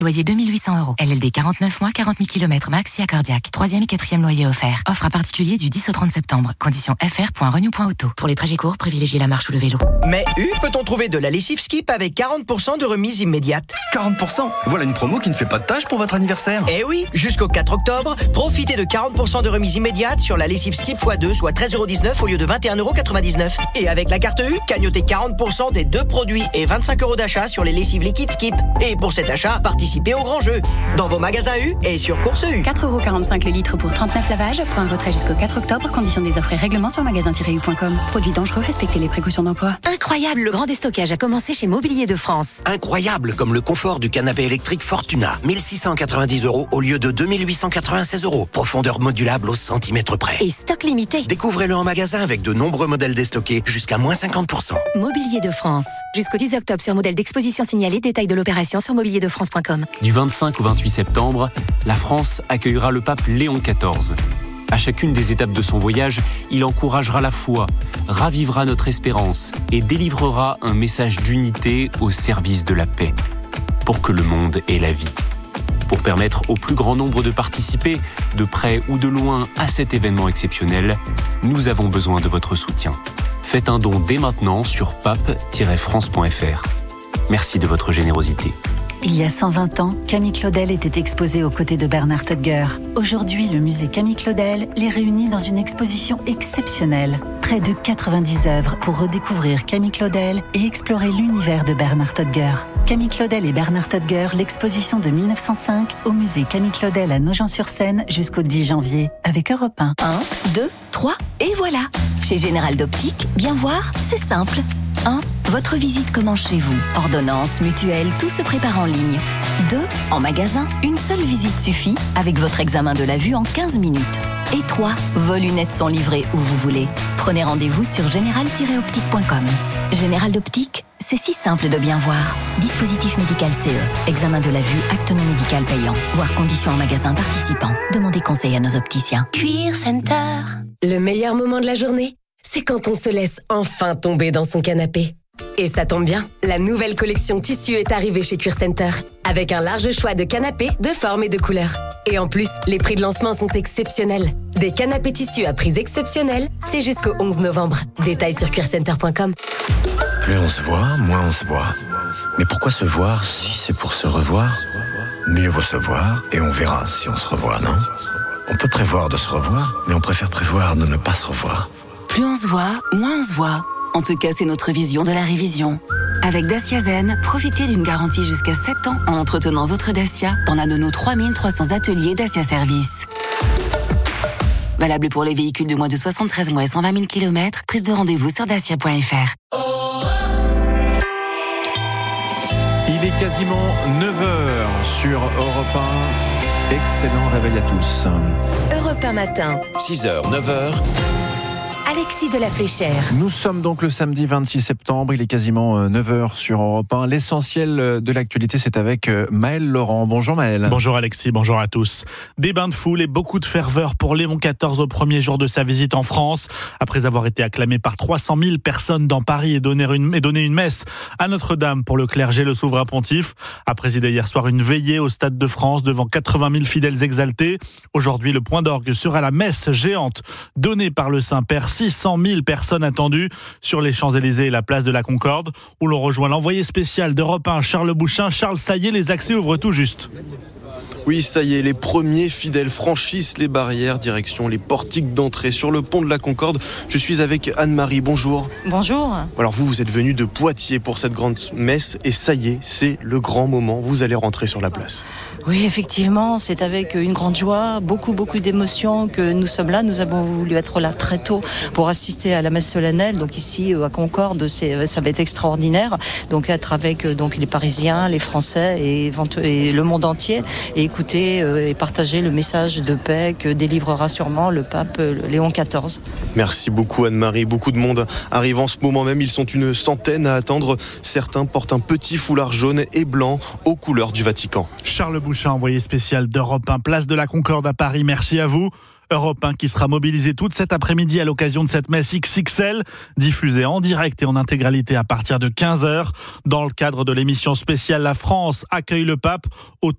Loyer 2 800 €. LLD 49 mois, 40 000 km max, SIA cardiaque. 3e et 4e loyer offert. Offre à particulier du 10 au 30 septembre. Conditions fr.renew.auto. Pour les trajets courts, privilégiez la marche ou le vélo. Mais peut-on trouver de la lessive Skip avec 40% de remise immédiate? 40%? Voilà une promo qui ne fait pas de tâche pour votre anniversaire. Eh oui, jusqu'au 4 octobre, profitez de 40% de remise immédiate sur la lessive Skip x2, soit 13,19 € au lieu de 21,99 €. Et avec la carte U, cagnotez 40% des 2 produits et 25 € d'achat sur les lessives liquides Skip. Et pour cet achat, participez au grand jeu. Dans vos magasins U et sur Course U. 4,45 € le litre pour 39 lavages. Point de retrait jusqu'au 4 octobre. Conditions des offres et règlements sur magasin-u.com. Produits dangereux, respectez les précautions d'emploi. Incroyable, le grand déstockage a commencé chez Mobilier de France. Incroyable, comme le confort du canapé électrique Fortuna. 1 690 € au lieu de 2 896 €. Profondeur modulable au centimètre près. Et stock limité. Découvrez-le en magasin avec de nombreux modèles déstockés jusqu'à moins 50%. Mobilier de France. Jusqu'au 10 octobre sur modèle d'exposition signalé. Détail de l'opération sur mobilierdefrance.com. Du 25 au 28 septembre, la France accueillera le pape Léon XIV. À chacune des étapes de son voyage, il encouragera la foi, ravivera notre espérance et délivrera un message d'unité au service de la paix, pour que le monde ait la vie. Pour permettre au plus grand nombre de participer, de près ou de loin, à cet événement exceptionnel, nous avons besoin de votre soutien. Faites un don dès maintenant sur pape-france.fr. Merci de votre générosité. Il y a 120 ans, Camille Claudel était exposée aux côtés de Bernard Todger. Aujourd'hui, le musée Camille Claudel les réunit dans une exposition exceptionnelle. Près de 90 œuvres pour redécouvrir Camille Claudel et explorer l'univers de Bernard Todger. Camille Claudel et Bernard Todger, l'exposition de 1905 au musée Camille Claudel à Nogent-sur-Seine jusqu'au 10 janvier avec Europe 1. 1, 2, 3 et voilà. Chez Général d'Optique, bien voir, c'est simple. 1. Votre visite commence chez vous. Ordonnance, mutuelle, tout se prépare en ligne. 2. En magasin, une seule visite suffit avec votre examen de la vue en 15 minutes. Et 3. Vos lunettes sont livrées où vous voulez. Prenez rendez-vous sur général-optique.com. Général d'Optique, c'est si simple de bien voir. Dispositif médical CE. Examen de la vue, acte non médical payant. Voir conditions en magasin participant. Demandez conseil à nos opticiens. Cuir Center. Le meilleur moment de la journée, c'est quand on se laisse enfin tomber dans son canapé. Et ça tombe bien, la nouvelle collection tissu est arrivée chez Cuir Center, avec un large choix de canapés de formes et de couleurs. Et en plus, les prix de lancement sont exceptionnels. Des canapés tissus à prix exceptionnels, c'est jusqu'au 11 novembre. Détails sur cuircenter.com. Plus on se voit, moins on se voit. Mais pourquoi se voir si c'est pour se revoir? Mieux vaut se voir et on verra si on se revoit, non? On peut prévoir de se revoir, mais on préfère prévoir de ne pas se revoir. Plus on se voit, moins on se voit. En tout cas, c'est notre vision de la révision. Avec Dacia Zen, profitez d'une garantie jusqu'à 7 ans en entretenant votre Dacia dans l'un de nos 3300 ateliers Dacia Service. Valable pour les véhicules de moins de 73 mois et 120 000 km. Prise de rendez-vous sur dacia.fr. Il est quasiment 9h sur Europe 1. Excellent réveil à tous. Europe 1 matin. 6h, 9h. Alexis de la Fléchère. Nous sommes donc le samedi 26 septembre, il est quasiment 9h sur Europe 1. L'essentiel de l'actualité, c'est avec Maël Laurent. Bonjour Maël. Bonjour Alexis, bonjour à tous. Des bains de foule et beaucoup de ferveur pour Léon XIV au premier jour de sa visite en France. Après avoir été acclamé par 300 000 personnes dans Paris et donné une messe à Notre-Dame pour le clergé, le souverain pontife a présidé hier soir une veillée au Stade de France devant 80 000 fidèles exaltés. Aujourd'hui, le point d'orgue sera la messe géante donnée par le Saint-Père. 600 000 personnes attendues sur les Champs-Élysées et la place de la Concorde, où l'on rejoint l'envoyé spécial d'Europe 1, Charles Bouchin. Charles, ça y est, les accès ouvrent tout juste. Oui, ça y est, les premiers fidèles franchissent les barrières, direction les portiques d'entrée sur le pont de la Concorde. Je suis avec Anne-Marie, bonjour. Bonjour. Alors vous êtes venue de Poitiers pour cette grande messe et ça y est, c'est le grand moment, vous allez rentrer sur la place. Oui, effectivement, c'est avec une grande joie, beaucoup d'émotions que nous sommes là. Nous avons voulu être là très tôt pour assister à la messe solennelle. Donc ici, à Concorde, ça va être extraordinaire. Donc être avec les Parisiens, les Français et le monde entier et écouter et partager le message de paix que délivrera sûrement le pape Léon XIV. Merci beaucoup Anne-Marie. Beaucoup de monde arrive en ce moment même. Ils sont une centaine à attendre. Certains portent un petit foulard jaune et blanc aux couleurs du Vatican. Charles Bouchin, envoyé spécial d'Europe 1, place de la Concorde à Paris. Merci à vous. Europe 1 qui sera mobilisé toute cet après-midi à l'occasion de cette messe XXL, diffusée en direct et en intégralité à partir de 15h, dans le cadre de l'émission spéciale La France accueille le pape, au